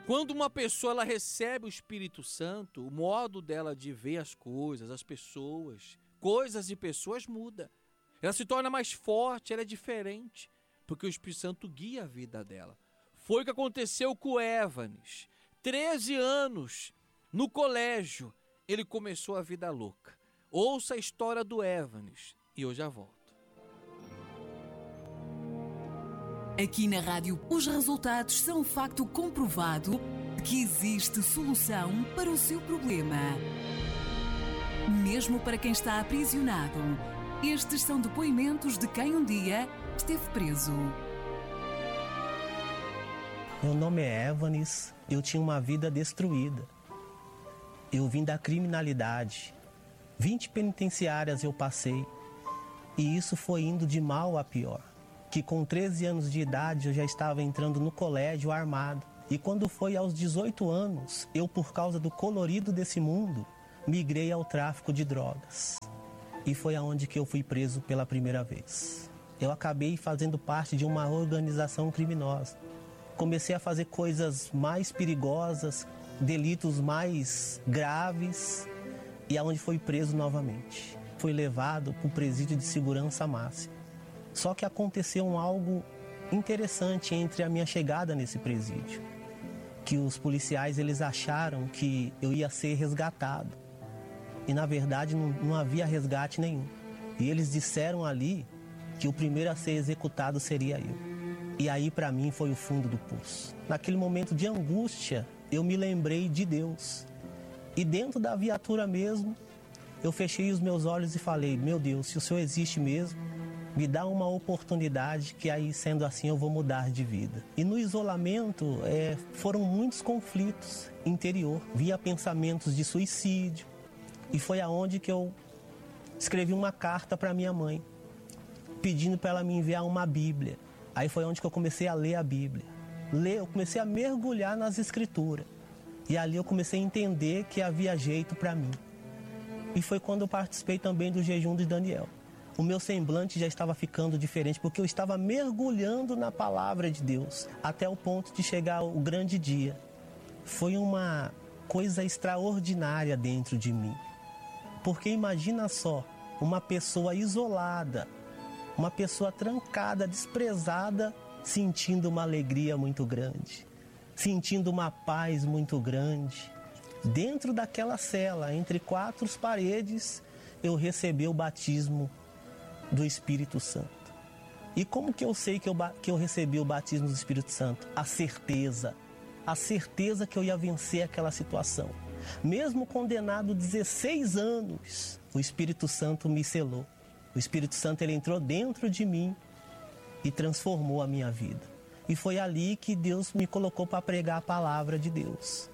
Quando uma pessoa ela recebe o Espírito Santo, o modo dela de ver as coisas, as pessoas, coisas e pessoas muda. Ela se torna mais forte, ela é diferente, porque o Espírito Santo guia a vida dela. Foi o que aconteceu com o Evanes. 13 anos, no colégio, ele começou a vida louca. Ouça a história do Evanes e eu já volto. Aqui na rádio, os resultados são um facto comprovado que existe solução para o seu problema. Mesmo para quem está aprisionado, estes são depoimentos de quem um dia esteve preso. Meu nome é Evanes, eu tinha uma vida destruída. Eu vim da criminalidade. 20 penitenciárias eu passei. E isso foi indo de mal a pior. Que com 13 anos de idade eu já estava entrando no colégio armado. E quando foi aos 18 anos, eu, por causa do colorido desse mundo, migrei ao tráfico de drogas. E foi aonde que eu fui preso pela primeira vez. Eu acabei fazendo parte de uma organização criminosa. Comecei a fazer coisas mais perigosas, delitos mais graves, e aonde fui preso novamente. Fui levado para o presídio de segurança máxima. Só que aconteceu algo interessante entre a minha chegada nesse presídio. Que os policiais eles acharam que eu ia ser resgatado. E na verdade não havia resgate nenhum. E eles disseram ali que o primeiro a ser executado seria eu. E aí para mim foi o fundo do poço. Naquele momento de angústia, eu me lembrei de Deus. E dentro da viatura mesmo, eu fechei os meus olhos e falei: meu Deus, se o Senhor existe mesmo, me dá uma oportunidade que aí, sendo assim, eu vou mudar de vida. E no isolamento, foram muitos conflitos interior. Via pensamentos de suicídio. E foi aonde que eu escrevi uma carta para minha mãe, pedindo para ela me enviar uma Bíblia. Aí foi onde que eu comecei a ler a Bíblia. Eu comecei a mergulhar nas Escrituras. E ali eu comecei a entender que havia jeito para mim. E foi quando eu participei também do jejum de Daniel. O meu semblante já estava ficando diferente, porque eu estava mergulhando na palavra de Deus, até o ponto de chegar o grande dia. Foi uma coisa extraordinária dentro de mim. Porque imagina só, uma pessoa isolada, uma pessoa trancada, desprezada, sentindo uma alegria muito grande, sentindo uma paz muito grande. Dentro daquela cela, entre 4 paredes, eu recebi o batismo do Espírito Santo. E como que eu sei que eu recebi o batismo do Espírito Santo? A certeza que eu ia vencer aquela situação. Mesmo condenado 16 anos, o Espírito Santo me selou. O Espírito Santo ele entrou dentro de mim e transformou a minha vida. E foi ali que Deus me colocou para pregar a palavra de Deus.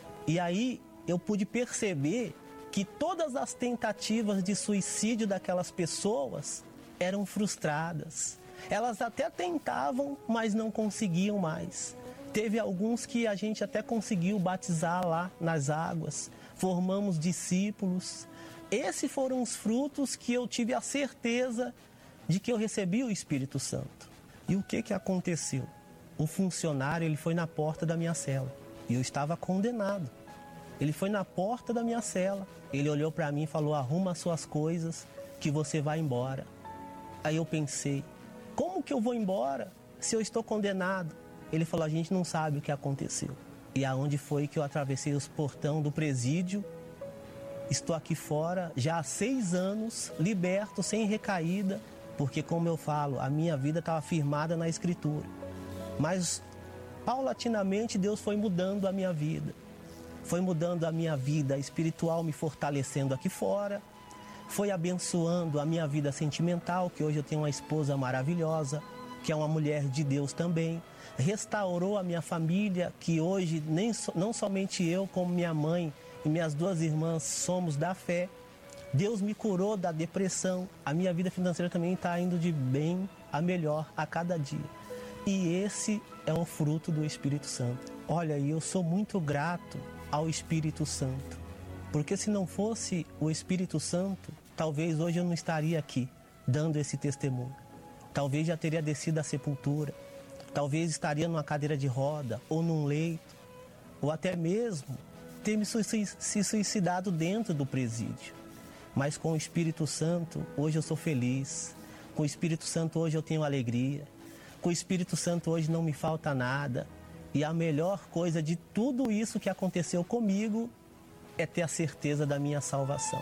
E aí eu pude perceber que todas as tentativas de suicídio daquelas pessoas eram frustradas. Elas até tentavam, mas não conseguiam mais. Teve alguns que a gente até conseguiu batizar lá nas águas, formamos discípulos. Esses foram os frutos que eu tive a certeza de que eu recebi o Espírito Santo. E o que aconteceu? O funcionário ele foi na porta da minha cela e eu estava condenado. Ele foi na porta da minha cela, ele olhou para mim e falou: arruma as suas coisas que você vai embora. Aí eu pensei, como que eu vou embora se eu estou condenado? Ele falou: a gente não sabe o que aconteceu. E aonde foi que eu atravessei os portão do presídio, estou aqui fora já há 6 anos, liberto, sem recaída, porque como eu falo, a minha vida estava firmada na Escritura. Mas paulatinamente Deus foi mudando a minha vida. Foi mudando a minha vida espiritual, me fortalecendo aqui fora. Foi abençoando a minha vida sentimental, que hoje eu tenho uma esposa maravilhosa, que é uma mulher de Deus também. Restaurou a minha família, que hoje não somente eu, como minha mãe e minhas 2 irmãs somos da fé. Deus me curou da depressão. A minha vida financeira também está indo de bem a melhor a cada dia. E esse é o fruto do Espírito Santo. Olha, eu sou muito grato ao Espírito Santo, porque se não fosse o Espírito Santo, talvez hoje eu não estaria aqui dando esse testemunho. Talvez já teria descido à sepultura, talvez estaria numa cadeira de roda ou num leito. ou até mesmo ter me se suicidado dentro do presídio. Mas com o Espírito Santo, hoje eu sou feliz. Com o Espírito Santo, hoje eu tenho alegria. Com o Espírito Santo, hoje não me falta nada. E a melhor coisa de tudo isso que aconteceu comigo é ter a certeza da minha salvação.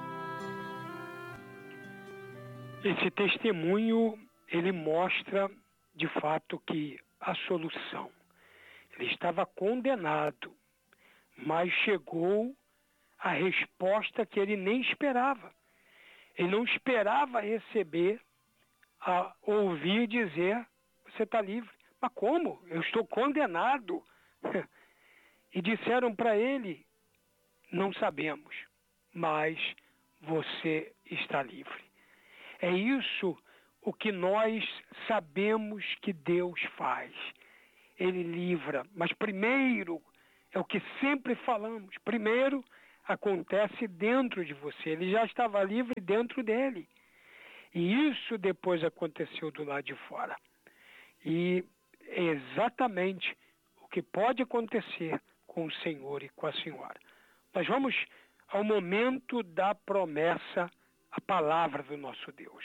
Esse testemunho, ele mostra, de fato, que a solução. Ele estava condenado, mas chegou a resposta que ele nem esperava. Ele não esperava receber, a ouvir dizer, você está livre. Mas como? Eu estou condenado. E disseram para ele, não sabemos, mas você está livre. É isso o que nós sabemos que Deus faz. Ele livra, mas primeiro, é o que sempre falamos, primeiro acontece dentro de você. Ele já estava livre dentro dele. E isso depois aconteceu do lado de fora. E é exatamente o que pode acontecer com o Senhor e com a senhora. Nós vamos ao momento da promessa, a palavra do nosso Deus.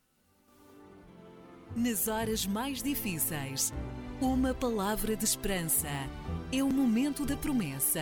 Nas horas mais difíceis, uma palavra de esperança. É o momento da promessa.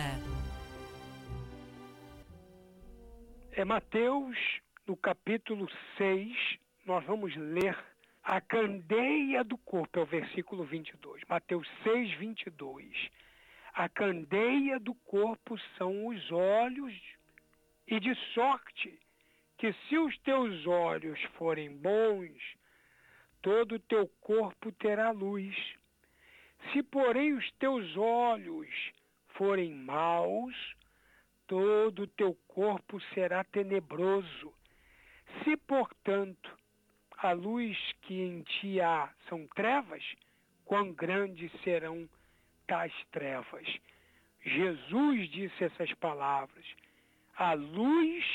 É Mateus, no capítulo 6, nós vamos ler a candeia do corpo, é o versículo 22. Mateus 6, 22. A candeia do corpo são os olhos, e de sorte que se os teus olhos forem bons, todo o teu corpo terá luz. Se, porém, os teus olhos forem maus, todo o teu corpo será tenebroso. Se, portanto, a luz que em ti há são trevas, quão grandes serão tais trevas. Jesus disse essas palavras. A luz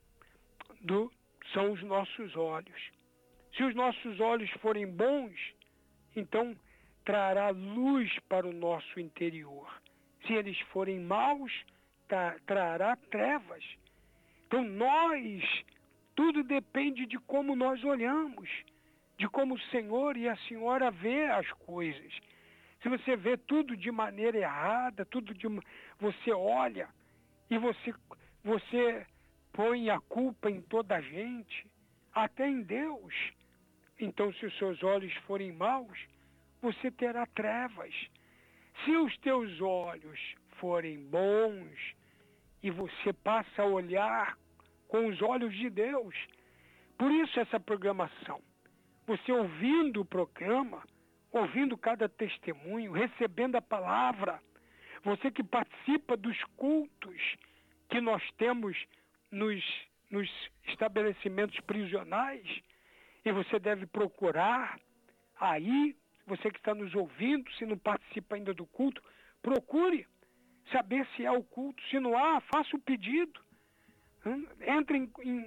são os nossos olhos. Se os nossos olhos forem bons, então trará luz para o nosso interior. Se eles forem maus, trará trevas. Então tudo depende de como nós olhamos, de como o Senhor e a senhora vê as coisas. Se você vê tudo de maneira errada, você olha e você põe a culpa em toda a gente, até em Deus. Então, se os seus olhos forem maus, você terá trevas. Se os teus olhos forem bons e você passa a olhar com os olhos de Deus, por isso essa programação. Você ouvindo o programa, ouvindo cada testemunho, recebendo a palavra, você que participa dos cultos que nós temos nos estabelecimentos prisionais, e você deve procurar aí, você que está nos ouvindo, se não participa ainda do culto, procure saber se há o culto. Se não há, faça o pedido. Entre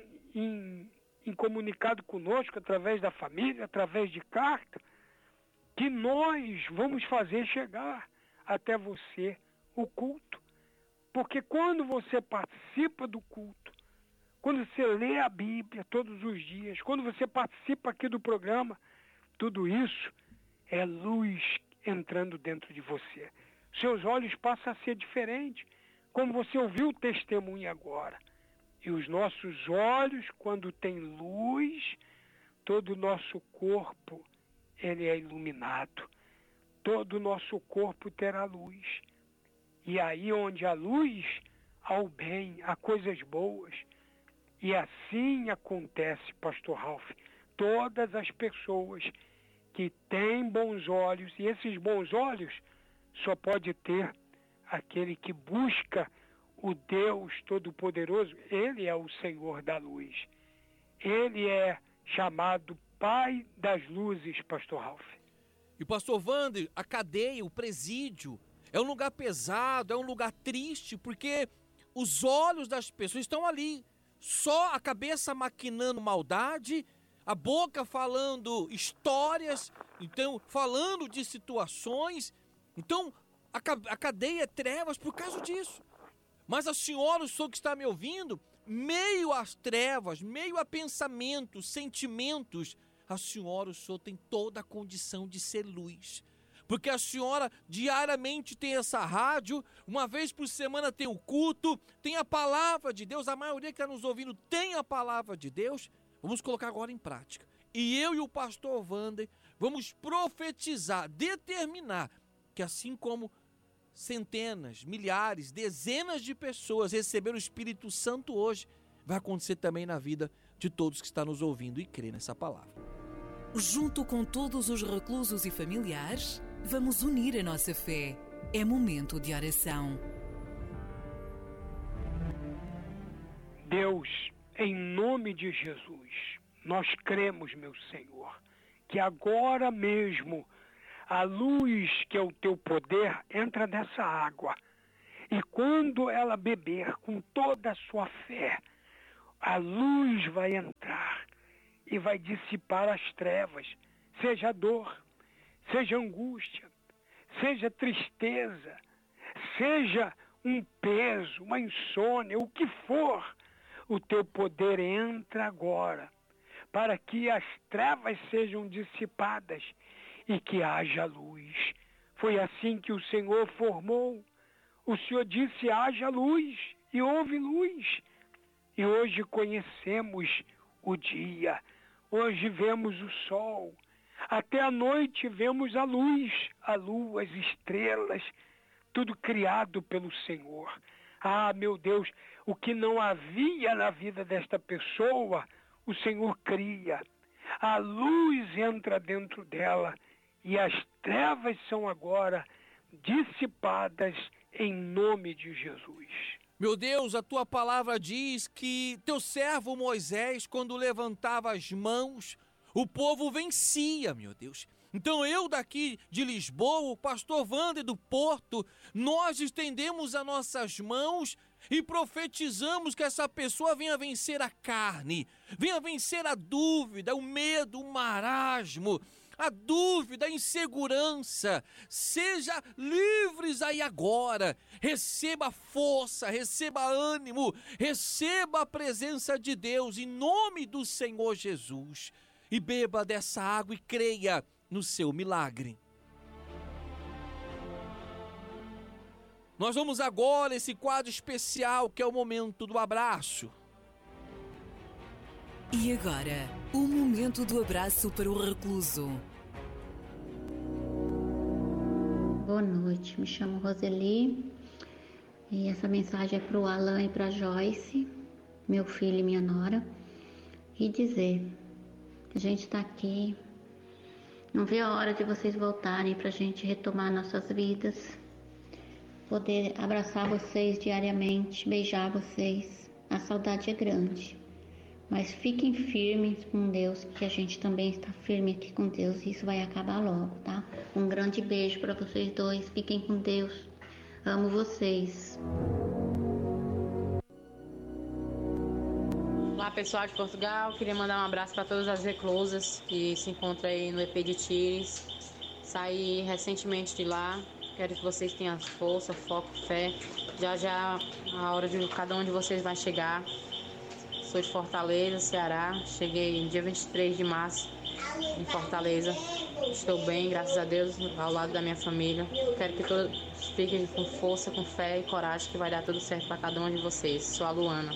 em comunicado conosco através da família, através de carta, que nós vamos fazer chegar até você o culto. Porque quando você participa do culto, quando você lê a Bíblia todos os dias, quando você participa aqui do programa, tudo isso é luz entrando dentro de você. Seus olhos passam a ser diferentes, como você ouviu o testemunho agora. E os nossos olhos, quando tem luz, todo o nosso corpo, ele é iluminado. Todo o nosso corpo terá luz. E aí onde há luz, há o bem, há coisas boas. E assim acontece, pastor Ralph. Todas as pessoas que têm bons olhos, e esses bons olhos só pode ter aquele que busca o Deus Todo-Poderoso. Ele é o Senhor da luz. Ele é chamado Pai das Luzes, pastor Ralph. E pastor Wander, a cadeia, o presídio, é um lugar pesado, é um lugar triste, porque os olhos das pessoas estão ali. Só a cabeça maquinando maldade, a boca falando histórias, então falando de situações. Então A cadeia é trevas por causa disso. Mas a senhora, o senhor que está me ouvindo, meio às trevas, meio a pensamentos, sentimentos, a senhora, o senhor tem toda a condição de ser luz. Porque a senhora diariamente tem essa rádio, uma vez por semana tem o culto, tem a palavra de Deus, a maioria que está nos ouvindo tem a palavra de Deus. Vamos colocar agora em prática. E eu e o pastor Wander vamos profetizar, determinar que assim como centenas, milhares, dezenas de pessoas receberam o Espírito Santo hoje, vai acontecer também na vida de todos que estão nos ouvindo e crê nessa palavra. Junto com todos os reclusos e familiares, vamos unir a nossa fé. É momento de oração. Deus, em nome de Jesus, nós cremos, meu Senhor, que agora mesmo a luz que é o teu poder entra nessa água. E quando ela beber com toda a sua fé, a luz vai entrar e vai dissipar as trevas, seja dor, seja angústia, seja tristeza, seja um peso, uma insônia, o que for, o teu poder entra agora, para que as trevas sejam dissipadas e que haja luz. Foi assim que o Senhor formou. O Senhor disse, haja luz, e houve luz. E hoje conhecemos o dia, hoje vemos o sol, até a noite vemos a luz, a lua, as estrelas, tudo criado pelo Senhor. Ah, meu Deus, o que não havia na vida desta pessoa, o Senhor cria. A luz entra dentro dela e as trevas são agora dissipadas em nome de Jesus. Meu Deus, a tua palavra diz que teu servo Moisés, quando levantava as mãos, o povo vencia, meu Deus. Então eu daqui de Lisboa, o pastor Wander do Porto, nós estendemos as nossas mãos e profetizamos que essa pessoa venha vencer a carne, venha vencer a dúvida, o medo, o marasmo, a dúvida, a insegurança. Seja livres aí agora, receba força, receba ânimo, receba a presença de Deus em nome do Senhor Jesus e beba dessa água e creia no seu milagre. Nós vamos agora esse quadro especial que é o momento do abraço. E agora, o momento do abraço para o recluso. Boa noite, me chamo Roseli e essa mensagem é para o Alan e para a Joyce, meu filho e minha nora, e dizer que a gente está aqui, não vê a hora de vocês voltarem para a gente retomar nossas vidas, poder abraçar vocês diariamente, beijar vocês. A saudade é grande. Mas fiquem firmes com Deus, que a gente também está firme aqui com Deus e isso vai acabar logo, tá? Um grande beijo para vocês dois, fiquem com Deus. Amo vocês. Olá pessoal de Portugal, queria mandar um abraço para todas as reclusas que se encontram aí no EP de Tires. Saí recentemente de lá, quero que vocês tenham força, foco, fé. Já a hora de cada um de vocês vai chegar. Sou de Fortaleza, Ceará. Cheguei dia 23 de março em Fortaleza. Estou bem, graças a Deus, ao lado da minha família. Quero que todos fiquem com força, com fé e coragem, que vai dar tudo certo para cada um de vocês. Sou a Luana.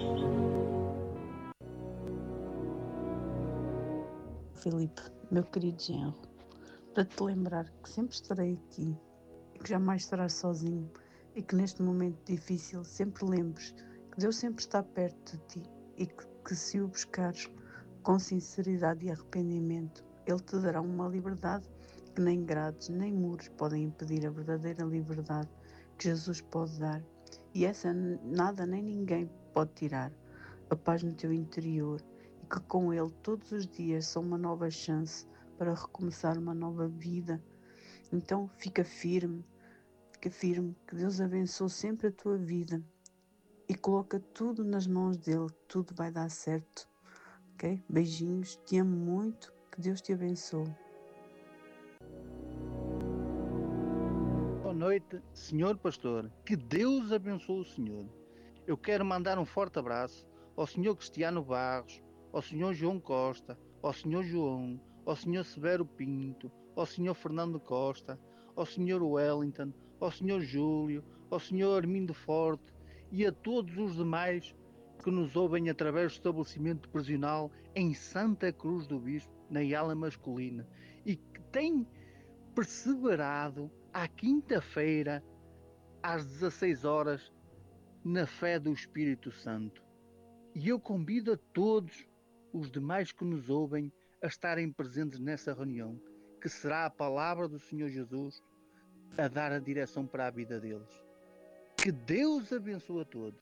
Filipe, meu querido genro, para te lembrar que sempre estarei aqui e que jamais estarás sozinho e que neste momento difícil sempre lembres que Deus sempre está perto de ti. E que se o buscares com sinceridade e arrependimento, Ele te dará uma liberdade que nem grades nem muros podem impedir a verdadeira liberdade que Jesus pode dar. E essa nada nem ninguém pode tirar. A paz no teu interior e que com Ele todos os dias são uma nova chance para recomeçar uma nova vida. Então fica firme, que Deus abençoe sempre a tua vida. E coloca tudo nas mãos dele, tudo vai dar certo, ok? Beijinhos, te amo muito, que Deus te abençoe. Boa noite, senhor pastor. Que Deus abençoe o senhor. Eu quero mandar um forte abraço ao senhor Cristiano Barros, ao senhor João Costa, ao senhor João, ao senhor Severo Pinto, ao senhor Fernando Costa, ao senhor Wellington, ao senhor Júlio, ao senhor Armindo Forte e a todos os demais que nos ouvem através do estabelecimento prisional em Santa Cruz do Bispo, na ala masculina, e que têm perseverado à quinta-feira às 16 horas na fé do Espírito Santo. E eu convido a todos os demais que nos ouvem a estarem presentes nessa reunião, que será a palavra do Senhor Jesus a dar a direção para a vida deles. Que Deus abençoe a todos.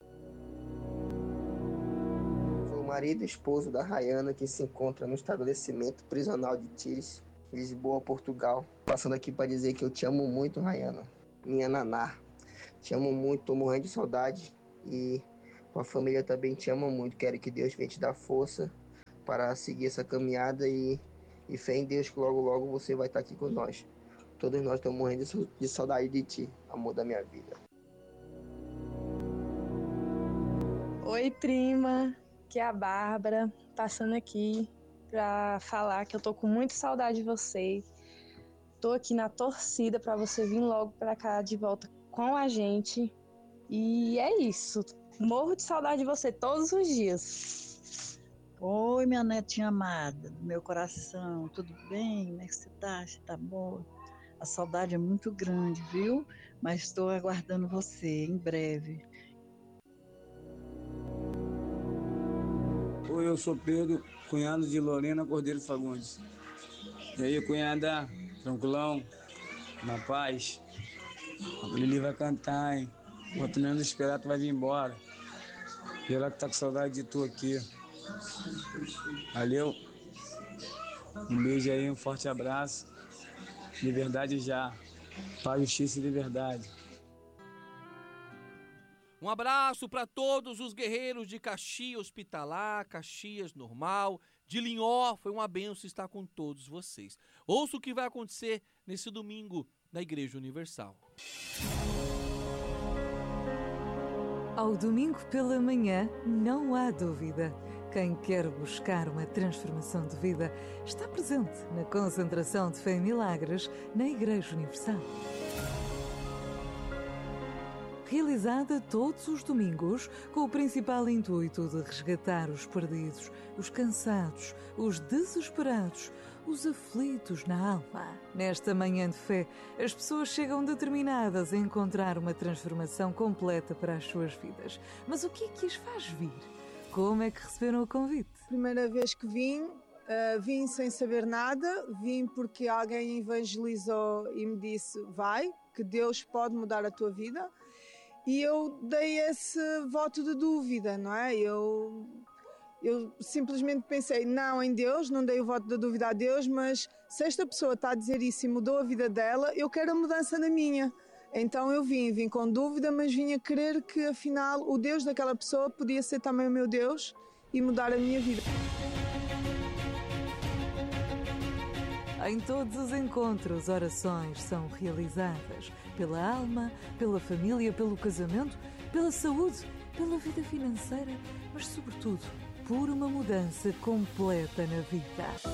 Sou o marido e esposo da Rayana, que se encontra no estabelecimento prisional de Tires, Lisboa, Portugal. Passando aqui para dizer que eu te amo muito, Rayana, minha naná. Te amo muito, tô morrendo de saudade e a família também te ama muito. Quero que Deus venha te dar força para seguir essa caminhada e fé em Deus que logo, logo você vai estar aqui com nós. Todos nós estamos morrendo de saudade de ti, amor da minha vida. Oi, prima, que é a Bárbara, passando aqui para falar que eu tô com muita saudade de você. Tô aqui na torcida para você vir logo para cá de volta com a gente. E é isso. Morro de saudade de você todos os dias. Oi, minha netinha amada, do meu coração, tudo bem? Como é que você tá? Você tá boa? A saudade é muito grande, viu? Mas estou aguardando você em breve. Oi, eu sou Pedro, cunhado de Lorena Cordeiro Fagundes. E aí, cunhada, tranquilão? Na paz? A Lili vai cantar, hein? O Otoniano Esperato vai vir embora. E ela que tá com saudade de tu aqui. Valeu. Um beijo aí, um forte abraço. Liberdade já. Paz, justiça e liberdade. Um abraço para todos os guerreiros de Caxias Hospitalar, Caxias Normal, de Linhó. Foi uma benção estar com todos vocês. Ouça o que vai acontecer nesse domingo na Igreja Universal. Ao domingo pela manhã, não há dúvida. Quem quer buscar uma transformação de vida está presente na concentração de Fé e Milagres na Igreja Universal. Realizada todos os domingos, com o principal intuito de resgatar os perdidos, os cansados, os desesperados, os aflitos na alma. Nesta manhã de fé, as pessoas chegam determinadas a encontrar uma transformação completa para as suas vidas. Mas o que é que as faz vir? Como é que receberam o convite? Primeira vez que vim sem saber nada, vim porque alguém evangelizou e me disse, vai, que Deus pode mudar a tua vida. E eu dei esse voto de dúvida, não é? Eu simplesmente pensei, não em Deus, não dei o voto de dúvida a Deus, mas se esta pessoa está a dizer isso e mudou a vida dela, eu quero a mudança na minha. Então eu vim com dúvida, mas vim a crer que afinal o Deus daquela pessoa podia ser também o meu Deus e mudar a minha vida. Em todos os encontros, orações são realizadas pela alma, pela família, pelo casamento, pela saúde, pela vida financeira, mas sobretudo por uma mudança completa na vida.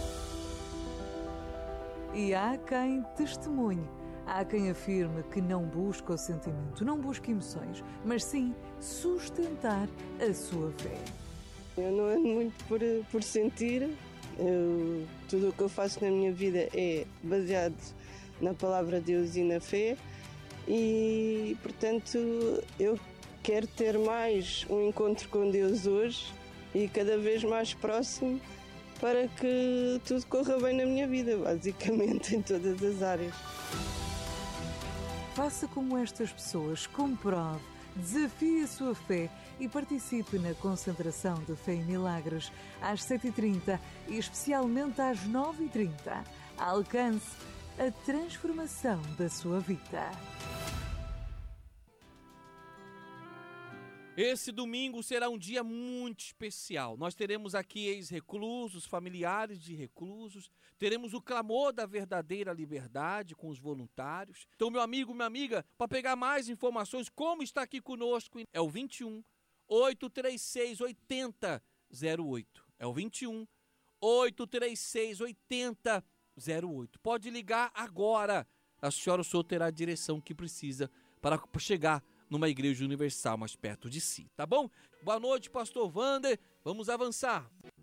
E há quem testemunhe, há quem afirme que não busca o sentimento, não busca emoções, mas sim sustentar a sua fé. Eu não ando muito por sentir. Tudo o que eu faço na minha vida é baseado na palavra de Deus e na fé e, portanto, eu quero ter mais um encontro com Deus hoje e cada vez mais próximo para que tudo corra bem na minha vida, basicamente em todas as áreas. Faça como estas pessoas, comprove, desafie a sua fé e participe na concentração de Fé e Milagres às 7h30 e especialmente às 9h30. Alcance a transformação da sua vida. Esse domingo será um dia muito especial. Nós teremos aqui ex-reclusos, familiares de reclusos. Teremos o clamor da verdadeira liberdade com os voluntários. Então, meu amigo, minha amiga, para pegar mais informações, como está aqui conosco, é o 21 836 8008. É o 21 836 8008. Pode ligar agora. A senhora, o senhor terá a direção que precisa para chegar numa igreja universal mais perto de si, tá bom? Boa noite, pastor Wander. Vamos avançar.